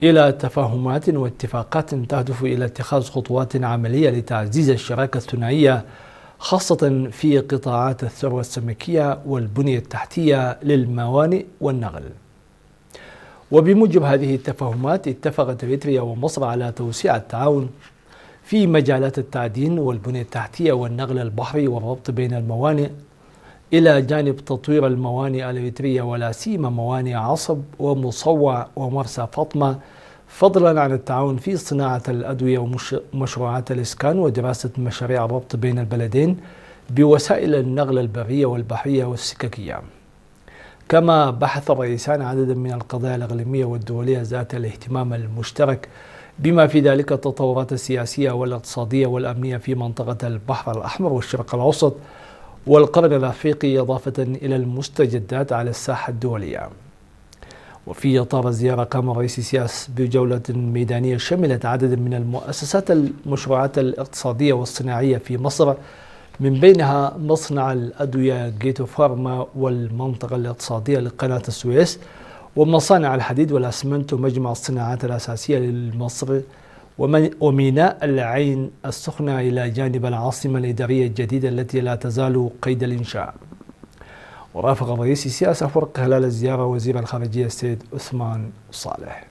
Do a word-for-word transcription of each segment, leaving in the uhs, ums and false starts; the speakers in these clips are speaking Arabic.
إلى تفاهمات واتفاقات تهدف إلى اتخاذ خطوات عملية لتعزيز الشراكة الثنائية، خاصة في قطاعات الثروة السمكية والبنية التحتية للموانئ والنقل. وبموجب هذه التفاهمات اتفقت إريتريا ومصر على توسيع التعاون في مجالات التعدين والبنية التحتية والنقل البحري والربط بين الموانئ، إلى جانب تطوير الموانئ الإريترية ولا سيما موانئ عصب ومصوع ومرسى فاطمة، فضلا عن التعاون في صناعة الأدوية ومشروعات الإسكان ودراسة مشاريع الربط بين البلدين بوسائل النقل البرية والبحرية والسككية. كما بحث الرئيسان عددا من القضايا الإقليمية والدولية ذات الاهتمام المشترك، بما في ذلك التطورات السياسية والاقتصادية والأمنية في منطقة البحر الأحمر والشرق الأوسط والقرن الأفريقي، إضافة إلى المستجدات على الساحة الدولية. وفي إطار الزيارة قام الرئيس السياسي بجولة ميدانية شملت عددا من المؤسسات المشروعات الاقتصادية والصناعية في مصر، من بينها مصنع الأدوية جيتو فارما والمنطقة الاقتصادية لقناة السويس ومصانع الحديد والأسمنت ومجمع الصناعات الأساسية لمصر وميناء العين السخنة، إلى جانب العاصمة الإدارية الجديدة التي لا تزال قيد الإنشاء. ورافق الرئيس السياسي أفرق خلال الزيارة وزير الخارجية السيد عثمان صالح.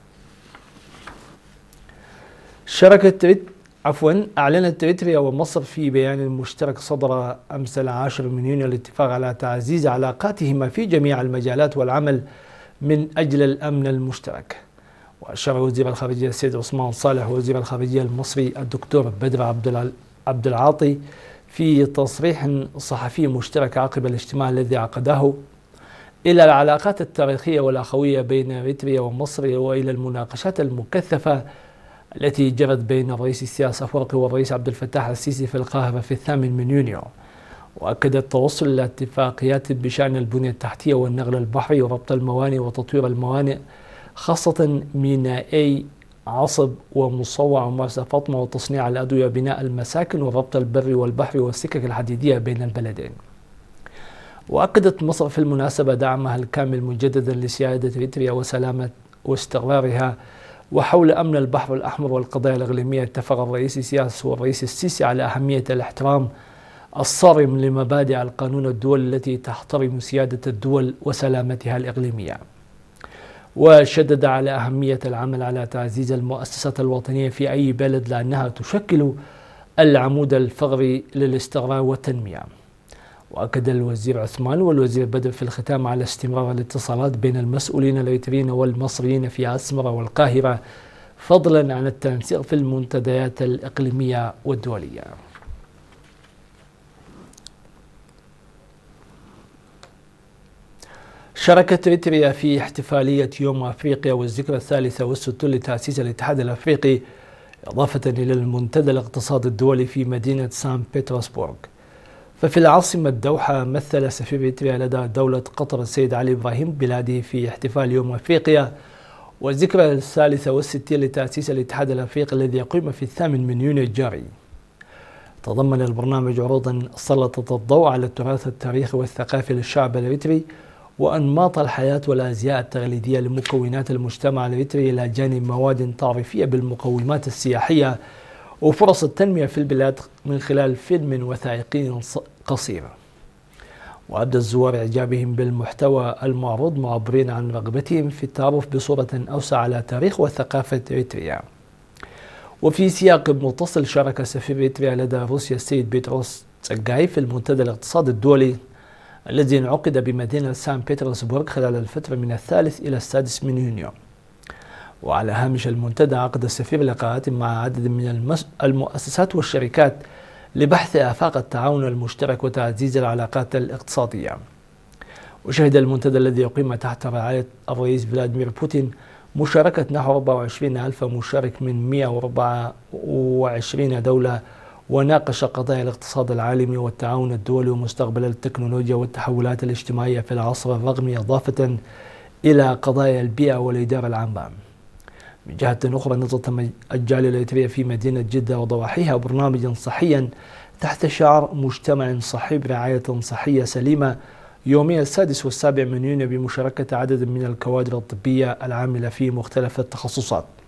شركة عفوا أعلنت إريتريا ومصر في بيان مشترك صدر أمس العاشر من يونيو الاتفاق على تعزيز علاقاتهما في جميع المجالات والعمل من أجل الأمن المشترك. وأشار وزير الخارجية السيد عثمان صالح ووزير الخارجية المصري الدكتور بدر عبد العاطي في تصريح صحفي مشترك عقب الاجتماع الذي عقده إلى العلاقات التاريخية والأخوية بين إريتريا ومصر، وإلى المناقشات المكثفة التي جرت بين الرئيس السياسي أفورقي والرئيس عبد الفتاح السيسي في القاهرة في الثامن من يونيو. وأكد التوصل إلى اتفاقيات بشأن البنية التحتية والنقل البحري وربط الموانئ وتطوير الموانئ، خاصة مينائي عصب ومصوع ومرسى فاطمة وتصنيع الأدوية وبناء المساكن والربط البري والبحري والسكك الحديدية بين البلدين. وأكدت مصر في المناسبة دعمها الكامل مجددا لسيادة إريتريا وسلامة واستقرارها وحول أمن البحر الأحمر والقضايا الإقليمية. اتفق الرئيس السياسي والرئيس السيسي على أهمية الاحترام الصارم لمبادئ القانون الدولي التي تحترم سيادة الدول وسلامتها الإقليمية. وشدد على أهمية العمل على تعزيز المؤسسات الوطنية في أي بلد، لأنها تشكل العمود الفقري للاستقرار والتنمية. وأكد الوزير عثمان والوزير بدر في الختام على استمرار الاتصالات بين المسؤولين الإريتريين والمصريين في أسمرة والقاهرة، فضلا عن التنسيق في المنتديات الإقليمية والدولية. شاركت إريتريا في احتفالية يوم أفريقيا والذكرى الثالثة والستون لتأسيس الاتحاد الأفريقي، إضافة إلى المنتدى الاقتصادي الدولي في مدينة سان بطرسبورغ. ففي العاصمة الدوحة مثل سفير إريتريا لدى دولة قطر السيد علي إبراهيم بلاده في احتفال يوم أفريقيا والذكرى الثالثة والستين لتأسيس الاتحاد الأفريقي الذي يقيم في الثامن من يونيو الجاري. تضمن البرنامج عروضا سلطت الضوء على التراث التاريخي والثقافي للشعب الإريتري وأنماط الحياة والأزياء التقليدية لمكونات المجتمع الإريتري، إلى جانب مواد تعريفية بالمقومات السياحية وفرص التنمية في البلاد من خلال فيلم وثائقي قصير. وأبدى الزوار إعجابهم بالمحتوى المعروض، معبرين عن رغبتهم في التعرف بصورة أوسع على تاريخ وثقافة إريتريا. وفي سياق متصل، شارك سفير إريتريا لدى روسيا السيد بيتروس تسقاي في المنتدى الاقتصادي الدولي الذي انعقد بمدينة سان بطرسبورغ خلال الفترة من الثالث إلى السادس من يونيو. وعلى هامش المنتدى عقد السفير لقاءات مع عدد من المؤسسات والشركات لبحث آفاق التعاون المشترك وتعزيز العلاقات الاقتصادية. وشهد المنتدى الذي يقيم تحت رعاية الرئيس فلاديمير بوتين مشاركة نحو أربعة وعشرين ألف مشارك من مئة وأربعة وعشرين دولة، وناقش قضايا الاقتصاد العالمي والتعاون الدولي ومستقبل التكنولوجيا والتحولات الاجتماعية في العصر الرقمي، إضافة إلى قضايا البيئة والإدارة العامة. من جهة أخرى، نظمت الجالية الإريترية في مدينة جدة وضواحيها برنامجا صحيا تحت شعار مجتمع صحي برعاية صحية سليمة يومي السادس والسابع من يونيو، بمشاركة عدد من الكوادر الطبية العاملة في مختلف التخصصات.